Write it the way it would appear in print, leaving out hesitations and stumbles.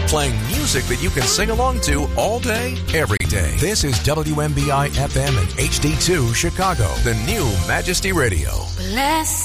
playing music that you can sing along to all day, every day. This is WMBI FM and HD2 Chicago, the new Majesty Radio. Bless